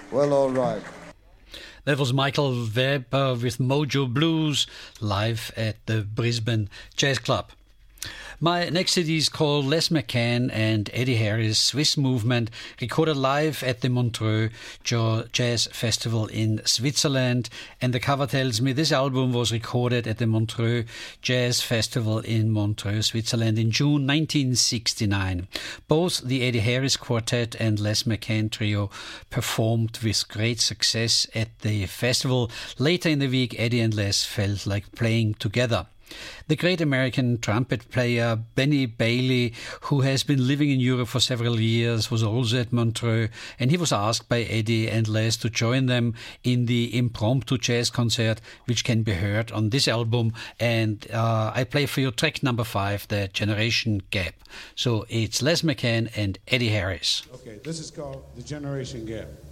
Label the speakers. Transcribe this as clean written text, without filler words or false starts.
Speaker 1: Well, all right.
Speaker 2: That was Michael Webb with Mojo Blues live at the Brisbane Jazz Club. My next CD is called Les McCann and Eddie Harris, Swiss Movement, recorded live at the Montreux Jazz Festival in Switzerland. And the cover tells me this album was recorded at the Montreux Jazz Festival in Montreux, Switzerland in June 1969. Both the Eddie Harris Quartet and Les McCann Trio performed with great success at the festival. Later in the week, Eddie and Les felt like playing together. The great American trumpet player Benny Bailey, who has been living in Europe for several years, was also at Montreux, and he was asked by Eddie and Les to join them in the impromptu jazz concert, which can be heard on this album. And I play for you track number 5, The Generation Gap. So it's Les McCann and Eddie Harris.
Speaker 1: Okay, this is called The Generation Gap.